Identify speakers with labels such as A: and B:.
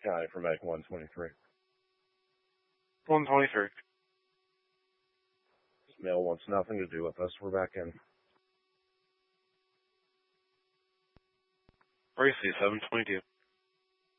A: County for Meg 123.
B: 123.
A: This male wants nothing to do with us. We're back in.
B: Racy 722.